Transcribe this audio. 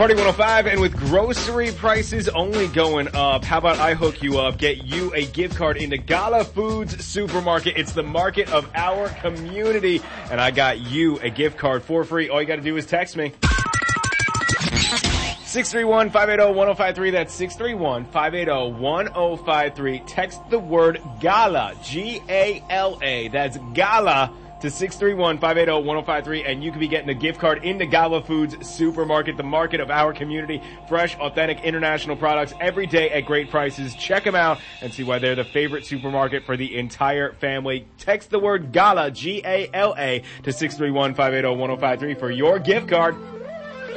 Party 105, and with grocery prices only going up, how about I hook you up, get you a gift card into Gala Foods Supermarket. It's the market of our community, and I got you a gift card for free. All you got to do is text me. 631-580-1053. That's 631-580-1053. Text the word Gala, G-A-L-A. That's Gala to 631-580-1053, and you could be getting a gift card into Gala Foods Supermarket, the market of our community. Fresh, authentic, international products every day at great prices. Check them out and see why they're the favorite supermarket for the entire family. Text the word Gala, G-A-L-A, to 631-580-1053 for your gift card.